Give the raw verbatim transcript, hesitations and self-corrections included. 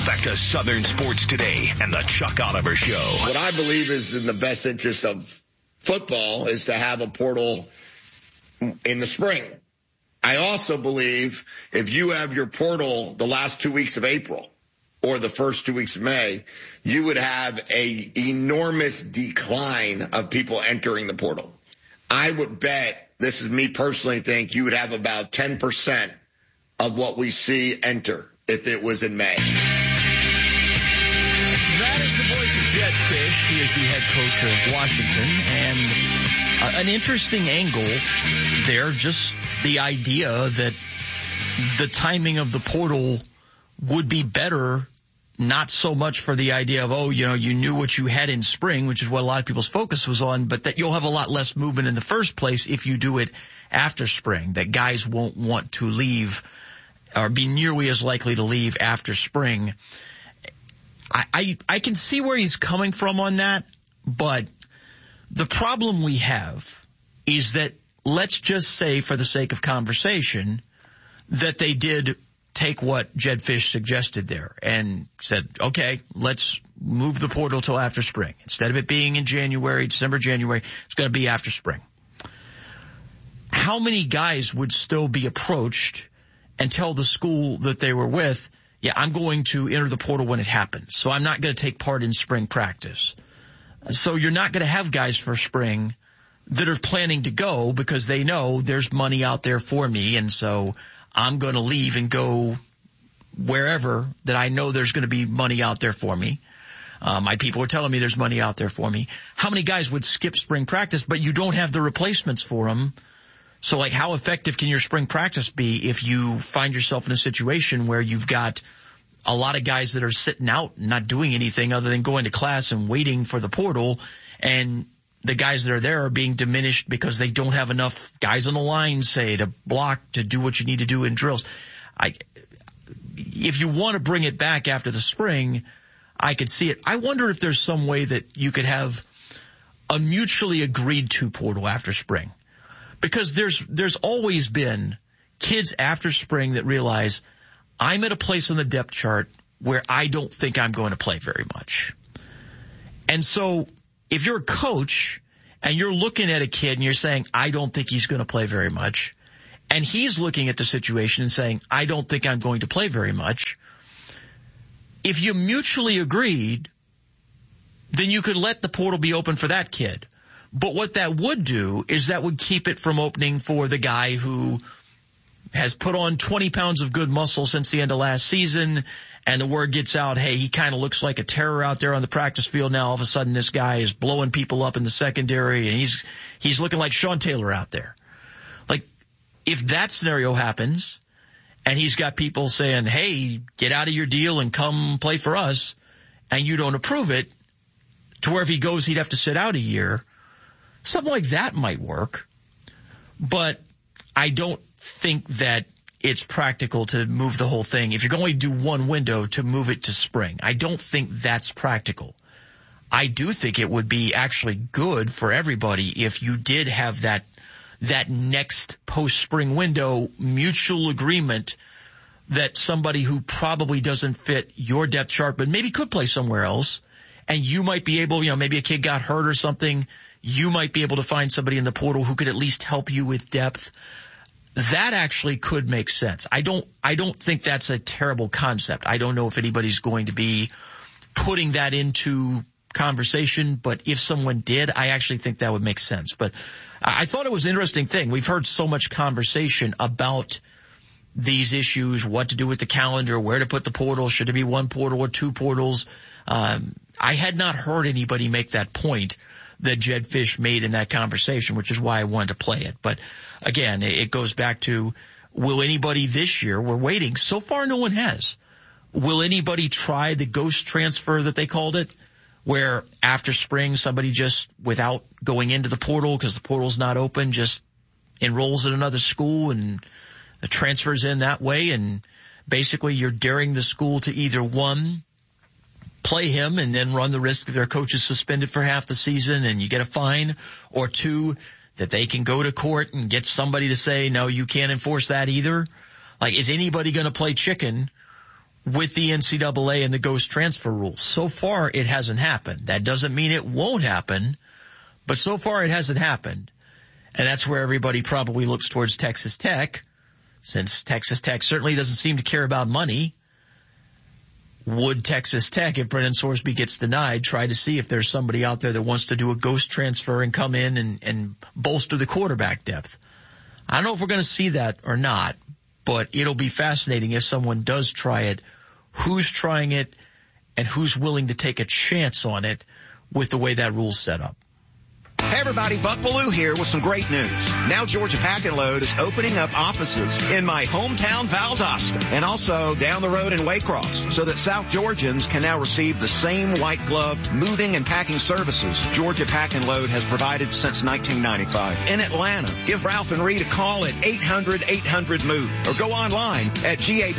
Back to Southern Sports Today and the Chuck Oliver Show. What I believe is in the best interest of football is to have a portal in the spring. I also believe if you have your portal the last two weeks of April or the first two weeks of May, you would have a enormous decline of people entering the portal. I would bet, this is me personally think, you would have about ten percent of what we see enter if it was in May. That is the voice of Jedd Fisch. He is the head coach of Washington. And uh, an interesting angle there, just the idea that the timing of the portal would be better, not so much for the idea of, oh, you know, you knew what you had in spring, which is what a lot of people's focus was on, but that you'll have a lot less movement in the first place if you do it after spring, that guys won't want to leave or be nearly as likely to leave after spring. I, I, I can see where he's coming from on that, but the problem we have is that, let's just say for the sake of conversation, that they did take what Jedd Fisch suggested there and said, okay, let's move the portal till after spring. Instead of it being in January, December, January, it's going to be after spring. How many guys would still be approached and tell the school that they were with, yeah, I'm going to enter the portal when it happens, so I'm not going to take part in spring practice. So you're not going to have guys for spring that are planning to go because they know there's money out there for me, and so I'm going to leave and go wherever that I know there's going to be money out there for me. Uh, my people are telling me there's money out there for me. How many guys would skip spring practice, but you don't have the replacements for them? So, like, how effective can your spring practice be if you find yourself in a situation where you've got a lot of guys that are sitting out and not doing anything other than going to class and waiting for the portal, and the guys that are there are being diminished because they don't have enough guys on the line, say, to block, to do what you need to do in drills? I, if you want to bring it back after the spring, I could see it. I wonder if there's some way that you could have a mutually agreed to portal after spring. Because there's there's always been kids after spring that realize I'm at a place on the depth chart where I don't think I'm going to play very much. And so if you're a coach and you're looking at a kid and you're saying, I don't think he's going to play very much, and he's looking at the situation and saying, I don't think I'm going to play very much, if you mutually agreed, then you could let the portal be open for that kid. But what that would do is that would keep it from opening for the guy who has put on twenty pounds of good muscle since the end of last season, and the word gets out, hey, he kind of looks like a terror out there on the practice field now. All of a sudden, this guy is blowing people up in the secondary, and he's he's looking like Sean Taylor out there. Like, if that scenario happens, and he's got people saying, hey, get out of your deal and come play for us, and you don't approve it, to where if he goes, he'd have to sit out a year. Something like that might work, but I don't think that it's practical to move the whole thing. If you're going to do one window, to move it to spring, I don't think that's practical. I do think it would be actually good for everybody if you did have that that next post-spring window mutual agreement that somebody who probably doesn't fit your depth chart but maybe could play somewhere else, and you might be able, you know, maybe a kid got hurt or something, you might be able to find somebody in the portal who could at least help you with depth. That actually could make sense. I don't, I don't think that's a terrible concept. I don't know if anybody's going to be putting that into conversation, but if someone did, I actually think that would make sense. But I thought it was an interesting thing. We've heard so much conversation about these issues, what to do with the calendar, where to put the portal, should it be one portal or two portals. Um, I had not heard anybody make that point that Jedd Fisch made in that conversation, which is why I wanted to play it. But again, it goes back to, will anybody this year, we're waiting, so far no one has. Will anybody try the ghost transfer that they called it, where after spring somebody just, without going into the portal because the portal's not open, just enrolls at another school and transfers in that way, and basically you're daring the school to either, one, play him and then run the risk that their coach is suspended for half the season and you get a fine, or two, that they can go to court and get somebody to say, no, you can't enforce that either. Like, is anybody going to play chicken with the N C double A and the ghost transfer rules. So far, it hasn't happened. That doesn't mean it won't happen, but so far it hasn't happened. And that's where everybody probably looks towards Texas Tech, since Texas Tech certainly doesn't seem to care about money. Would Texas Tech, if Brennan Sorsby gets denied, try to see if there's somebody out there that wants to do a ghost transfer and come in and, and bolster the quarterback depth? I don't know if we're going to see that or not, but it'll be fascinating if someone does try it, who's trying it, and who's willing to take a chance on it with the way that rule's set up. Hey everybody, Buck Bellew here with some great news. Now Georgia Pack and Load is opening up offices in my hometown Valdosta and also down the road in Waycross so that South Georgians can now receive the same white glove moving and packing services Georgia Pack and Load has provided since nineteen ninety-five. In Atlanta, give Ralph and Reed a call at eight hundred eight hundred MOVE or go online at G A